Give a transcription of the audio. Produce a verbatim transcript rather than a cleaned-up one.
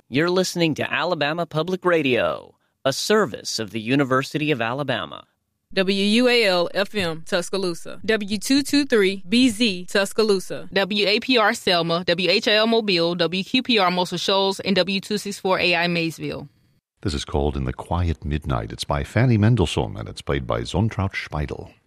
You're listening to Alabama Public Radio, a service of the University of Alabama. W U A L F M Tuscaloosa, W two twenty-three B Z Tuscaloosa, W A P R Selma, W H L Mobile, W Q P R Muscle Shoals, and W two sixty-four A I Maysville. This is called In the Quiet Midnight. It's by Fanny Mendelssohn, and it's played by Zontraut Speidel.